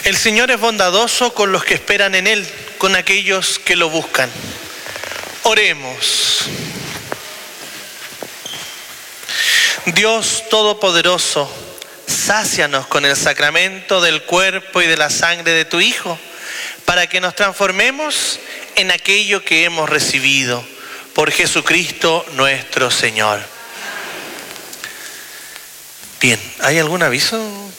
El Señor es bondadoso con los que esperan en Él, con aquellos que lo buscan. Oremos. Dios Todopoderoso, sácianos con el sacramento del cuerpo y de la sangre de tu Hijo, para que nos transformemos en aquello que hemos recibido, por Jesucristo nuestro Señor. Bien, ¿hay algún aviso?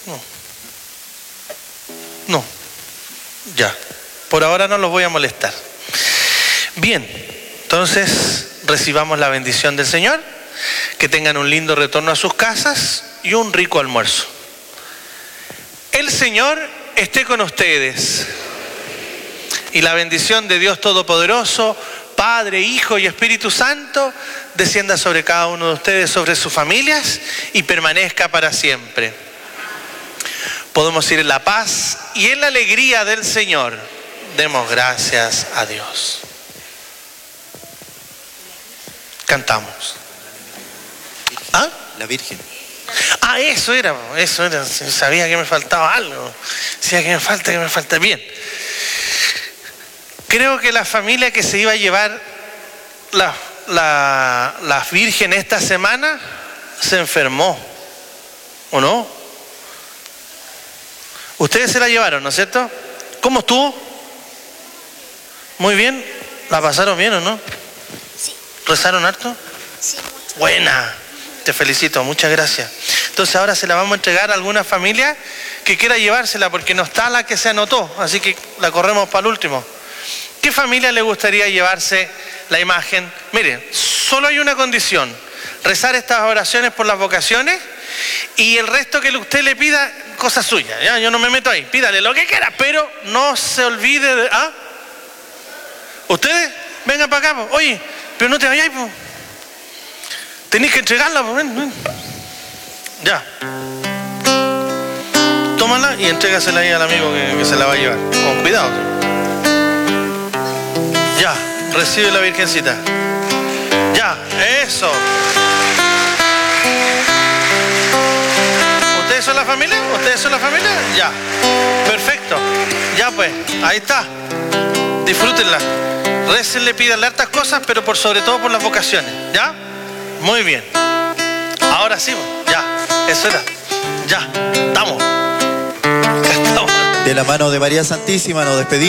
No. Ya. Por ahora no los voy a molestar. Bien, entonces recibamos la bendición del Señor. Que tengan un lindo retorno a sus casas y un rico almuerzo. El Señor esté con ustedes. Y la bendición de Dios Todopoderoso, Padre, Hijo y Espíritu Santo, descienda sobre cada uno de ustedes, sobre sus familias y permanezca para siempre. Podemos ir en la paz y en la alegría del Señor. Demos gracias a Dios. Cantamos. ¿Ah? La Virgen. Ah, eso era. Sabía que me faltaba algo. Decía que me falta. Bien. Creo que la familia que se iba a llevar la Virgen esta semana se enfermó. ¿O no? Ustedes se la llevaron, ¿no es cierto? ¿Cómo estuvo? Muy bien. ¿La pasaron bien o no? Sí. ¿Rezaron harto? Sí, mucho. Buena. Te felicito, muchas gracias. Entonces ahora se la vamos a entregar a alguna familia que quiera llevársela, porque no está la que se anotó, así que la corremos para el último. ¿Qué familia le gustaría llevarse la imagen? Miren, solo hay una condición: rezar estas oraciones por las vocaciones, y el resto que usted le pida, cosa suya, ¿ya? Yo no me meto ahí, pídale lo que quiera, pero no se olvide de... ¿Ah? ¿Ustedes? Vengan para acá, po. Oye, pero no te vayáis, po. Tenéis que entregarla, pues ven. Ya. Tómala y entrégasela ahí al amigo que se la va a llevar. Con cuidado. Ya, recibe la Virgencita. Ya, eso. ¿Ustedes son la familia? Ya. Perfecto. Ya pues, ahí está. Disfrútenla. Récenle, pídanle hartas cosas, pero por sobre todo por las vocaciones. ¿Ya? Muy bien. Ahora sí, ya, eso era. Ya, estamos. De la mano de María Santísima nos despedimos.